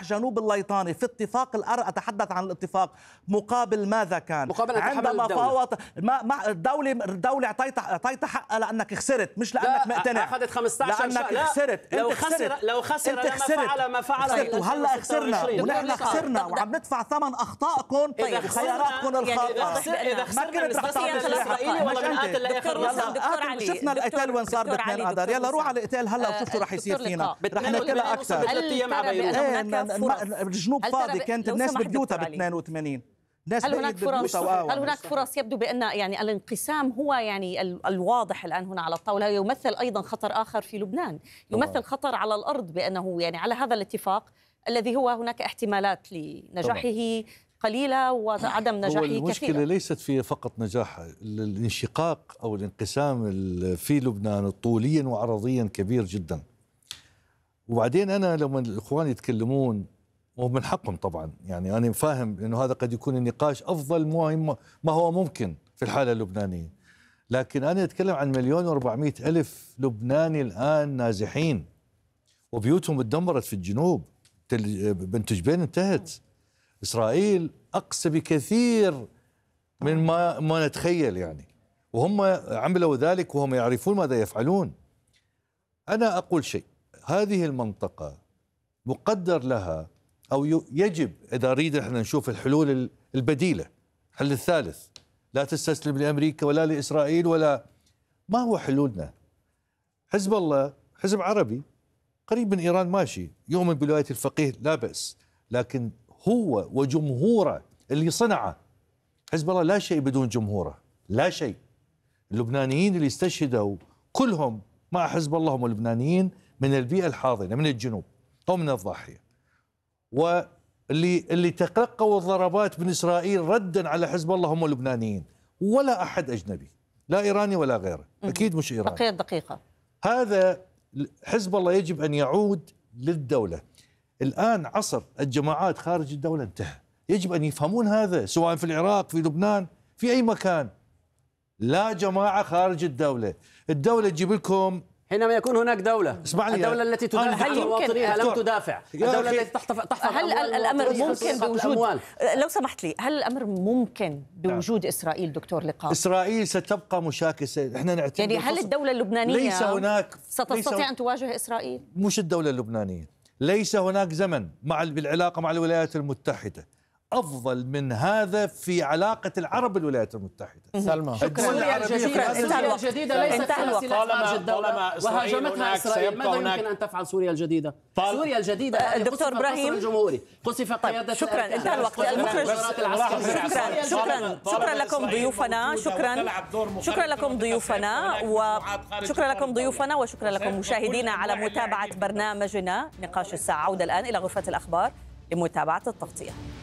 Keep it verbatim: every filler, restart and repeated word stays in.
نجاح جنوب الليطاني في اتفاق الأر أتحدث عن الاتفاق مقابل ماذا كان؟ مقابل عندما فاوض ما الدولة الدولة اعطيتها اعطيتها حقها لأنك خسرت، مش لأنك مقتنع. أخذت خمسة عشر لأنك خسرت. لو خسر لو خسر لما فعل ما فعل. وهلا خسرنا ونحن خسرنا وعم ندفع ثمن أخطائكم وخياراتكم الخاطئة. إذا خسرنا نستطيع إسرائيلي ولا بنقاتل لآخر لحظة. شفنا القتال وين صار ب اثنين آذار. يلا روح على القتال هلا وشوف شو رح يصير فينا. رح ناكلها أكثر. الجنوب فاضي، كانت الناس ببيوتها ب اثنين وثمانين. هل هناك فرص هل هناك فرص يبدو بأن يعني الانقسام هو يعني الواضح الآن هنا على الطاولة، يمثل أيضا خطر آخر في لبنان، يمثل خطر على الأرض بأنه يعني على هذا الاتفاق الذي هو هناك احتمالات لنجاحه قليلة وعدم نجاحه كثيرة. المشكلة ليست في فقط نجاح، الانشقاق أو الانقسام في لبنان طوليا وعرضيا كبير جدا. وبعدين أنا لما الإخوان يتكلمون ومن حقهم طبعا، يعني أنا فاهم أنه هذا قد يكون النقاش أفضل ما هو ممكن في الحالة اللبنانية، لكن أنا أتكلم عن مليون وأربعمائة ألف لبناني الآن نازحين وبيوتهم اتدمرت في الجنوب، بنت جبين انتهت. إسرائيل أقسى بكثير من ما, ما نتخيل يعني، وهم عملوا ذلك وهم يعرفون ماذا يفعلون. أنا أقول شيء، هذه المنطقة مقدر لها أو يجب إذا أريد احنا نشوف الحلول البديلة، الحل الثالث، لا تستسلم لأمريكا ولا لإسرائيل ولا ما هو حلولنا؟ حزب الله حزب عربي قريب من إيران ماشي، يؤمن بولاية الفقيه لا بأس، لكن هو وجمهوره اللي صنعه. حزب الله لا شيء بدون جمهوره، لا شيء. اللبنانيين اللي استشهدوا كلهم مع حزب الله هم لبنانيين من البيئة الحاضنة من الجنوب أو من الضاحية، واللي اللي تلقوا الضربات من إسرائيل ردا على حزب الله هم لبنانيين، ولا أحد أجنبي، لا إيراني ولا غيره، أكيد مش إيراني. بقية دقيقة. هذا حزب الله يجب أن يعود للدولة. الآن عصر الجماعات خارج الدولة انتهى، يجب أن يفهمون هذا، سواء في العراق في لبنان في أي مكان. لا جماعة خارج الدولة، الدولة تجيب لكم حينما يكون هناك دولة، اسمعني، الدولة التي تدافع عن مواطنيها لم تدافع، الدولة التي تحتفظ تحفظ هل الأمر ممكن بوجود، لو سمحت لي، هل الأمر ممكن بوجود إسرائيل دكتور لقاء؟ إسرائيل ستبقى مشاكسة، احنا نعتبر يعني هل الدولة اللبنانية ليس هناك ستستطيع ليس أن تواجه إسرائيل؟ مش الدولة اللبنانية، ليس هناك زمن مع بالعلاقة مع الولايات المتحدة أفضل من هذا في علاقة العرب بالولايات المتحدة. سلمى، سوريا الجديدة سوريا الجديدة ليست فيها سلاح خارج الدولة وهاجمتها إسرائيل. ماذا يمكن أن تفعل سوريا الجديدة؟ سوريا الجديدة الدكتور إبراهيم الجمهوري قصف قيادة. شكرا، انتهى الوقت. المخرج شكرا شكرا شكرا لكم ضيوفنا، شكرا شكرا لكم ضيوفنا وشكرا لكم ضيوفنا وشكرا لكم مشاهدينا على متابعة برنامجنا نقاش الساعة. عودة الآن إلى غرفة الأخبار لمتابعة التغطية.